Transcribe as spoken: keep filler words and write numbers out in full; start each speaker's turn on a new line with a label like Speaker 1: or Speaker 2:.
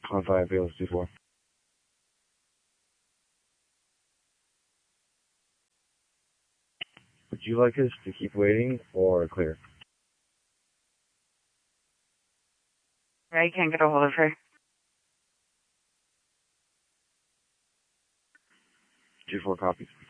Speaker 1: One five Bayless two four. Would you like us to keep waiting or clear?
Speaker 2: I can't get a hold of her.
Speaker 1: Two four copies.